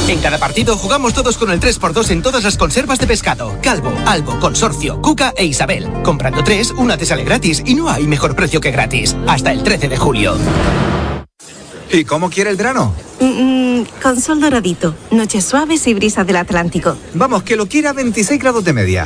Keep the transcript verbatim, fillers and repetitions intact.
En cada partido jugamos todos con el tres por dos en todas las conservas de pescado. Calvo, Albo, Consorcio, Cuca e Isabel. Comprando tres, una te sale gratis y no hay mejor precio que gratis. Hasta el trece de julio. ¿Y cómo quiere el verano? Mm, con sol doradito, noches suaves y brisas del Atlántico. Vamos, que lo quiera a veintiséis grados de media.